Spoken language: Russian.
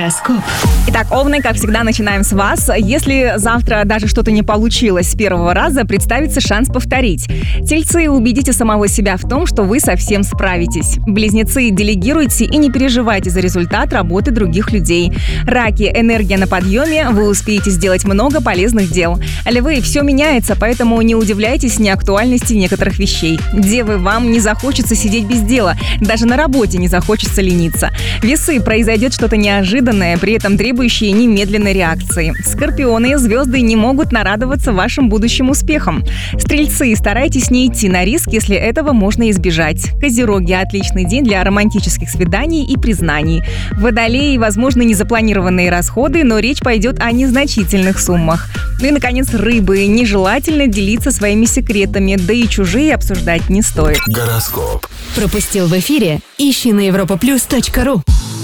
Гороскоп. Итак, Овны, как всегда, начинаем с вас. Если завтра даже что-то не получилось с первого раза, представится шанс повторить. Тельцы, убедите самого себя в том, что вы совсем справитесь. Близнецы, делегируйте и не переживайте за результат работы других людей. Раки, энергия на подъеме, вы успеете сделать много полезных дел. Львы, все меняется, поэтому не удивляйтесь неактуальности некоторых вещей. Девы, вам не захочется сидеть без дела, даже на работе не захочется лениться. Весы, произойдет что-то неожиданное, при этом требующее немедленной реакции. Скорпионы, звезды не могут нарадоваться вашим будущим успехам. Стрельцы, старайтесь не идти на риск, если этого можно избежать. Козероги, отличный день для романтических свиданий и признаний. Водолеи, возможно, незапланированные расходы, но речь пойдет о незначительных суммах. Ну и, наконец, рыбы. Нежелательно делиться своими секретами, да и чужие обсуждать не стоит. Гороскоп. Пропустил в эфире? Ищи на europaplus.ru.